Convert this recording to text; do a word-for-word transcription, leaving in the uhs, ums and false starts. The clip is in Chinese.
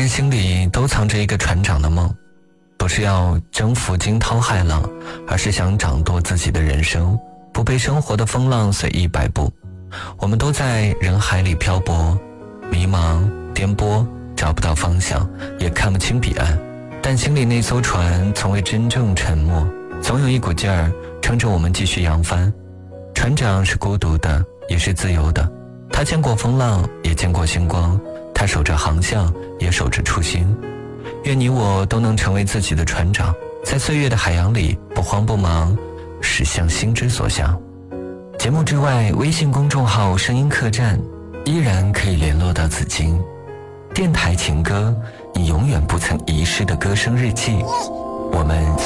人心里都藏着一个船长的梦，不是要征服惊涛骇浪，而是想掌舵自己的人生，不被生活的风浪随意摆布。我们都在人海里漂泊，迷茫颠簸，找不到方向，也看不清彼岸，但心里那艘船从未真正沉没，总有一股劲儿撑着我们继续扬帆。船长是孤独的，也是自由的，他见过风浪，也见过星光，他守着航向，也守着初心。愿你我都能成为自己的船长，在岁月的海洋里不慌不忙，驶向心之所向。节目之外，微信公众号声音客栈依然可以联络到紫金。电台情歌，你永远不曾遗失的歌声日记，我们